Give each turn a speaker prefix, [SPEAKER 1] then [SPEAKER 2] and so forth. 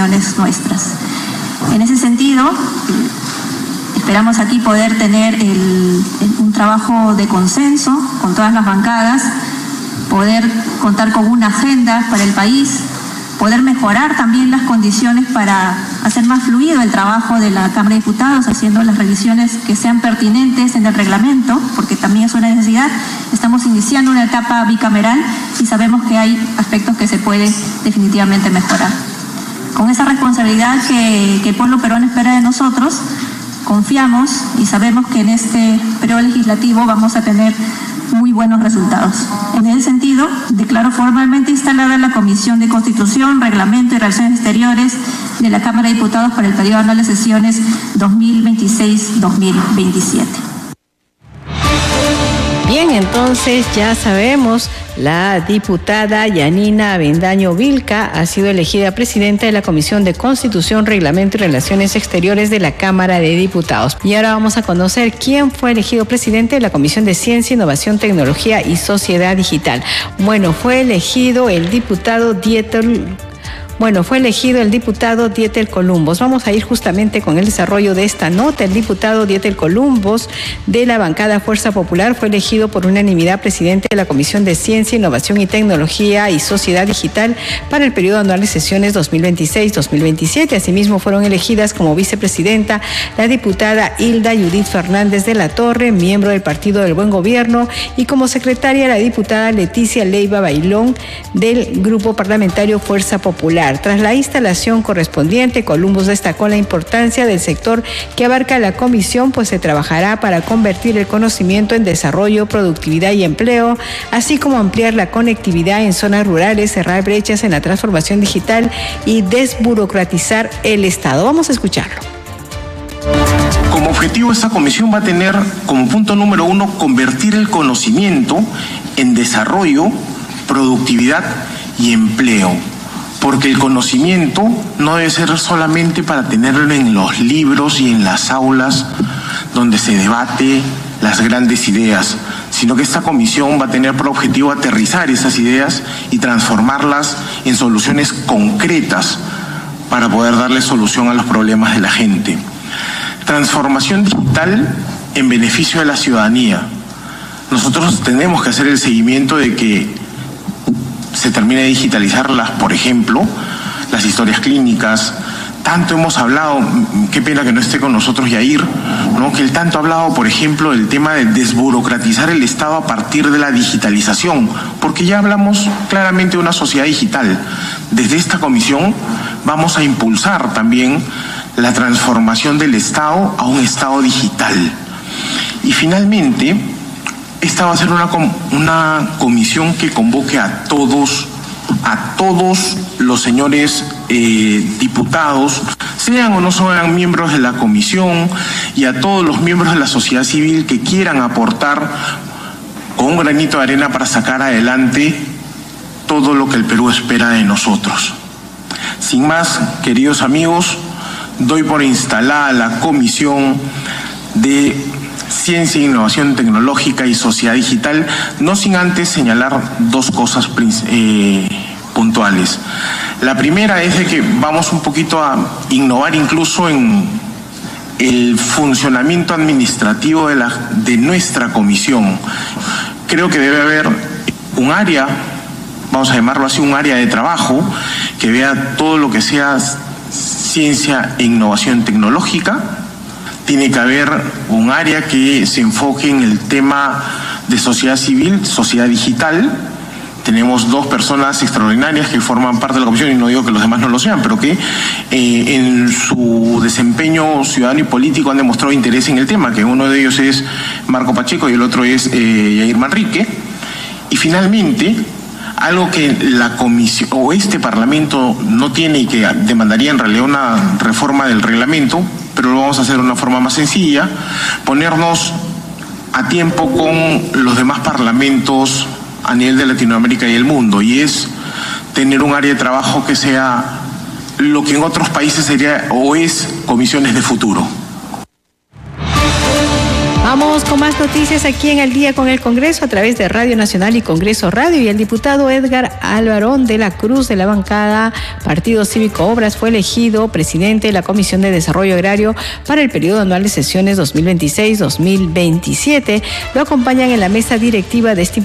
[SPEAKER 1] instituciones nuestras. En ese sentido, esperamos aquí poder tener un trabajo de consenso con todas las bancadas, poder contar con una agenda para el país, poder mejorar también las condiciones para hacer más fluido el trabajo de la Cámara de Diputados, haciendo las revisiones que sean pertinentes en el reglamento, porque también es una necesidad. Estamos iniciando una etapa bicameral y sabemos que hay aspectos que se pueden definitivamente mejorar. Con esa responsabilidad que el pueblo peruano espera de nosotros, confiamos y sabemos que en este periodo legislativo vamos a tener muy buenos resultados. En ese sentido, declaro formalmente instalada la Comisión de Constitución, Reglamento y Relaciones Exteriores de la Cámara de Diputados para el periodo anual de sesiones 2026-2027.
[SPEAKER 2] Bien, entonces ya sabemos, la diputada Yanina Avendaño Vilca ha sido elegida presidenta de la Comisión de Constitución, Reglamento y Relaciones Exteriores de la Cámara de Diputados. Y ahora vamos a conocer quién fue elegido presidente de la Comisión de Ciencia, Innovación, Tecnología y Sociedad Digital. Bueno, fue elegido el diputado Dieter Columbus. Vamos a ir justamente con el desarrollo de esta nota. El diputado Dieter Columbus de la bancada Fuerza Popular fue elegido por unanimidad presidente de la Comisión de Ciencia, Innovación y Tecnología y Sociedad Digital para el periodo anual de sesiones 2026-2027. Asimismo, fueron elegidas como vicepresidenta la diputada Hilda Judith Fernández de la Torre, miembro del Partido del Buen Gobierno, y como secretaria la diputada Leticia Leiva Bailón del Grupo Parlamentario Fuerza Popular. Tras la instalación correspondiente, Columbus destacó la importancia del sector que abarca la comisión, pues se trabajará para convertir el conocimiento en desarrollo, productividad y empleo, así como ampliar la conectividad en zonas rurales, cerrar brechas en la transformación digital y desburocratizar el Estado. Vamos a escucharlo.
[SPEAKER 3] Como objetivo, esta comisión va a tener como punto número 1 convertir el conocimiento en desarrollo, productividad y empleo. Porque el conocimiento no debe ser solamente para tenerlo en los libros y en las aulas donde se debate las grandes ideas, sino que esta comisión va a tener por objetivo aterrizar esas ideas y transformarlas en soluciones concretas para poder darle solución a los problemas de la gente. Transformación digital en beneficio de la ciudadanía. Nosotros tenemos que hacer el seguimiento de que se termine de digitalizar por ejemplo, las historias clínicas. Tanto hemos hablado, qué pena que no esté con nosotros Yair, ¿no? Que él tanto ha hablado, por ejemplo, del tema de desburocratizar el Estado a partir de la digitalización, porque ya hablamos claramente de una sociedad digital. Desde esta comisión vamos a impulsar también la transformación del Estado a un Estado digital. Y finalmente, esta va a ser una comisión que convoque a todos los señores diputados, sean o no sean miembros de la comisión, y a todos los miembros de la sociedad civil que quieran aportar con un granito de arena para sacar adelante todo lo que el Perú espera de nosotros. Sin más, queridos amigos, doy por instalada la Comisión de Ciencia, Innovación Tecnológica y Sociedad Digital, no sin antes señalar dos cosas puntuales. La primera es de que vamos un poquito a innovar incluso en el funcionamiento administrativo de nuestra comisión. Creo que debe haber un área, vamos a llamarlo así, un área de trabajo que vea todo lo que sea ciencia e innovación tecnológica. Tiene que haber un área que se enfoque en el tema de sociedad civil, sociedad digital. Tenemos dos personas extraordinarias que forman parte de la comisión, y no digo que los demás no lo sean, pero que en su desempeño ciudadano y político han demostrado interés en el tema, que uno de ellos es Marco Pacheco y el otro es Yair Manrique. Y finalmente, algo que la comisión o este Parlamento no tiene y que demandaría en realidad una reforma del reglamento, pero lo vamos a hacer de una forma más sencilla, ponernos a tiempo con los demás parlamentos a nivel de Latinoamérica y el mundo, y es tener un área de trabajo que sea lo que en otros países sería o es comisiones de futuro.
[SPEAKER 2] Vamos con más noticias aquí en Al Día con el Congreso a través de Radio Nacional y Congreso Radio. Y el diputado Edgar Alvarón de la Cruz de la bancada Partido Cívico Obras fue elegido presidente de la Comisión de Desarrollo Agrario para el periodo anual de sesiones 2026-2027. Lo acompañan en la mesa directiva de este